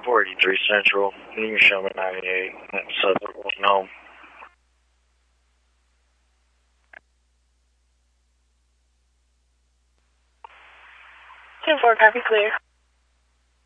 483 Central. You can show me 98. Southern going home. 10-4, copy, clear.